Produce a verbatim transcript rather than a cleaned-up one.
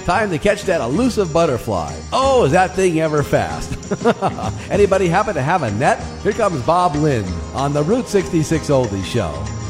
Time to catch that elusive butterfly. Oh, is that thing ever fast? Anybody happen to have a net? Here comes Bob Lind on the Route sixty-six Oldies Show.